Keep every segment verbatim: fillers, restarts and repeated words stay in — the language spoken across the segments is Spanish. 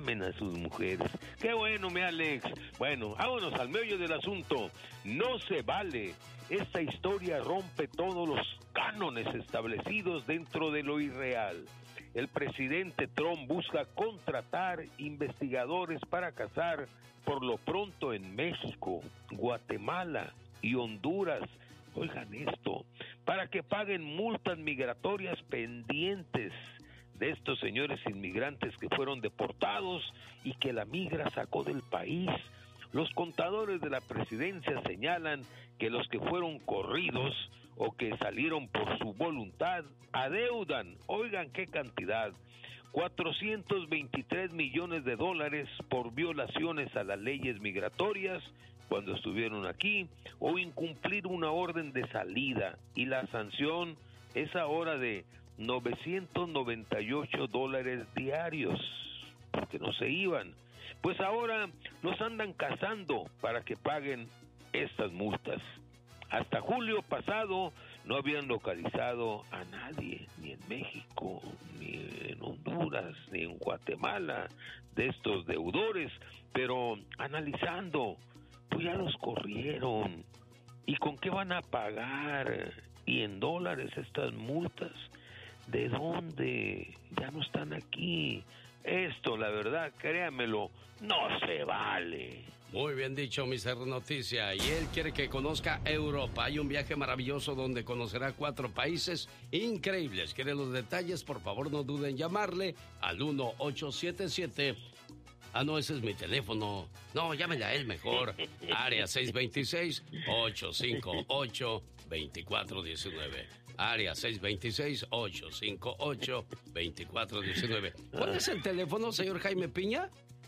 amen a sus mujeres. ¡Qué bueno, mi Alex! Bueno, vámonos al meollo del asunto. No se vale. Esta historia rompe todos los cánones establecidos dentro de lo irreal. El presidente Trump busca contratar investigadores para cazar por lo pronto en México, Guatemala y Honduras. Oigan esto, para que paguen multas migratorias pendientes de estos señores inmigrantes que fueron deportados y que la migra sacó del país. Los contadores de la presidencia señalan que los que fueron corridos o que salieron por su voluntad adeudan, oigan qué cantidad, cuatrocientos veintitrés millones de dólares por violaciones a las leyes migratorias cuando estuvieron aquí o incumplir una orden de salida, y la sanción es ahora de novecientos noventa y ocho dólares diarios porque no se iban. Pues ahora los andan cazando para que paguen estas multas. Hasta julio pasado no habían localizado a nadie, ni en México, ni en Honduras, ni en Guatemala, de estos deudores, pero analizando, pues ya los corrieron. ¿Y con qué van a pagar? Y en dólares estas multas. ¿De dónde? Ya no están aquí. Esto, la verdad, créamelo, no se vale. Muy bien dicho, mister Noticia. Y él quiere que conozca Europa. Hay un viaje maravilloso donde conocerá cuatro países increíbles. ¿Quiere los detalles? Por favor, no duden en llamarle al uno ocho siete siete. Ah, no, ese es mi teléfono. No, llámele a él mejor. Área seis dos seis, ocho cinco ocho, dos cuatro uno nueve. Área seis dos seis, ocho cinco ocho, dos cuatro uno nueve. ¿Cuál es el teléfono, señor Jaime Piña?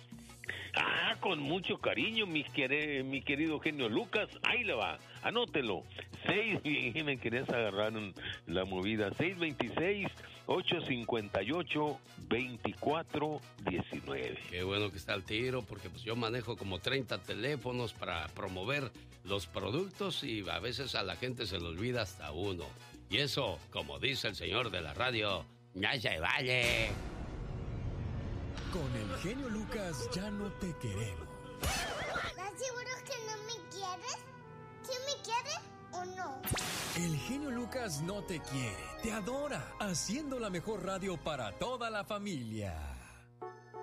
Ah, con mucho cariño, mi, quere, mi querido genio Lucas. Ahí le va, anótelo. seis, me querías agarrar la movida. seis dos seis, ocho cinco ocho, dos cuatro uno nueve. Qué bueno que está al tiro, porque pues yo manejo como treinta teléfonos para promover los productos y a veces a la gente se le olvida hasta uno. Y eso, como dice el señor de la radio, no se vale. Con el genio Lucas ya no te queremos. ¿Estás seguro que no me quieres? ¿Sí me quieres o no? El genio Lucas no te quiere, te adora, haciendo la mejor radio para toda la familia.